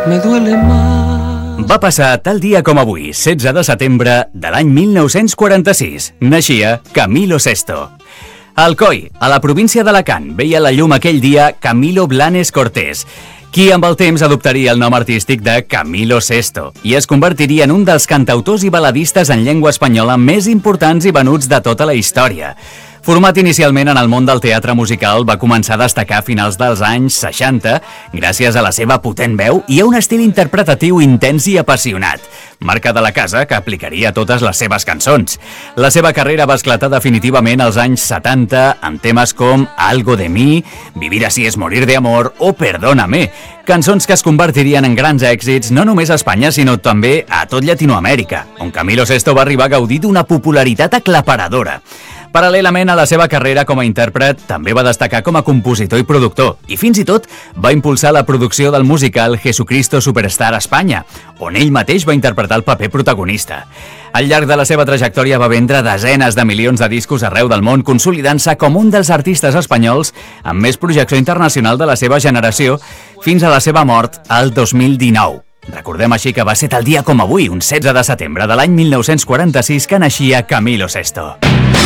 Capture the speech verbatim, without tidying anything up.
me duele más. Va passar tal dia com avui, setze de setembre de l'any mil nou-cents quaranta-sis. Naixia Camilo Sesto. A Alcoi, a la província d'Alacant, veia la llum aquell dia Camilo Blanes Cortés, qui amb el temps adoptaria el nom artístic de Camilo Sesto i es convertiria en un dels cantautors i baladistes en llengua espanyola més importants i venuts de tota la història. Format inicialment en el món del teatre musical, va començar a destacar a finals dels anys seixanta gràcies a la seva potent veu i a un estil interpretatiu intens i apassionat, marca de la casa que aplicaria a totes les seves cançons. La seva carrera va esclatar definitivament als anys setanta amb temes com Algo de mi, Vivir así es morir de amor o Perdóname, cançons que es convertirien en grans èxits no només a Espanya sinó també a tot Llatinoamèrica, on Camilo Sesto va arribar a gaudir d'una popularitat aclaparadora. Paral·lelament a la seva carrera com a intèrpret, també va destacar com a compositor i productor, i fins i tot va impulsar la producció del musical Jesucristo Superstar a Espanya, on ell mateix va interpretar el paper protagonista. Al llarg de la seva trajectòria va vendre desenes de milions de discos arreu del món, consolidant-se com un dels artistes espanyols amb més projecció internacional de la seva generació, fins a la seva mort al dos mil dinou. Recordem així que va ser tal dia com avui, un setze de setembre de l'any mil nou-cents quaranta-sis, que naixia Camilo Sesto.